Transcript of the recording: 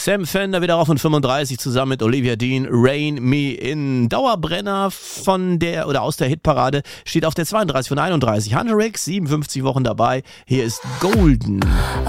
Sam Fender wieder auf und 35 zusammen mit Olivia Dean, Rain Me In. Dauerbrenner aus der Hitparade steht auf der 32 von 31. Hunter X, 57 Wochen dabei. Hier ist Golden.